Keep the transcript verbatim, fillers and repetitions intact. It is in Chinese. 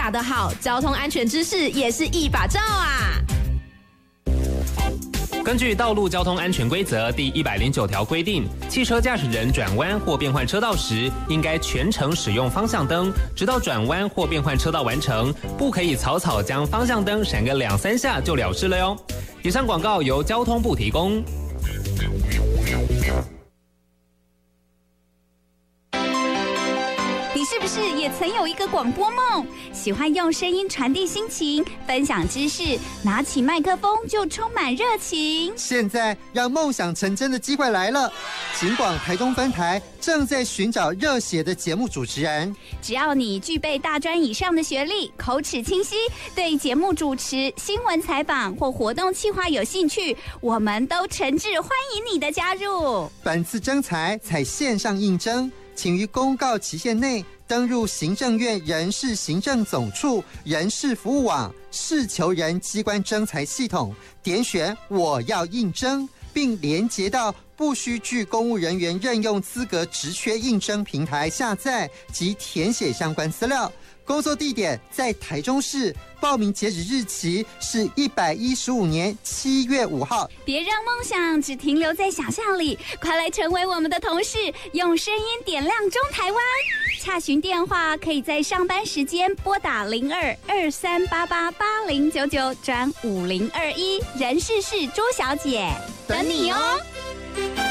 打得好，交通安全知识也是一把照啊。 根据《道路交通安全规则》第一百零九条规定，汽车驾驶人转弯或变换车道时，应该全程使用方向灯，直到转弯或变换车道完成，不可以草草将方向灯闪个两三下就了事了哟。以上广告由交通部提供。 你是不是也曾有一个广播梦？喜欢用声音传递心情，分享知识，拿起麦克风就充满热情。 现在让梦想成真的机会来了！警广台中分台正在寻找热血的节目主持人。 只要你具备大专以上的学历，口齿清晰，对节目主持、新闻采访或活动企划有兴趣，我们都诚挚欢迎你的加入。 本次征才采线上应征，请于公告期限内登入行政院人事行政总处人事服务网事求人机关征才系统，点选我要应征，并连结到不需具公务人员任用资格职缺应征平台下载及填写相关资料。工作地点在台中市，报名截止日期是一百一十五年七月五号。 别让梦想只停留在想象里，快来成为我们的同事，用声音点亮中台湾。洽询电话可以在上班时间拨打零二二三八八八零九九转五零二一，人事室朱小姐等你哦。